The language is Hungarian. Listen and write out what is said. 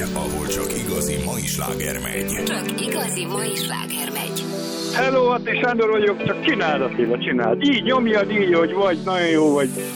ahol csak igazi mai sláger megy. Csak igazi mai sláger megy. Hello, Atti Sándor vagyok, csak csináld, Attila, csináld. Így nyomjad így, hogy vagy, nagyon jó vagy.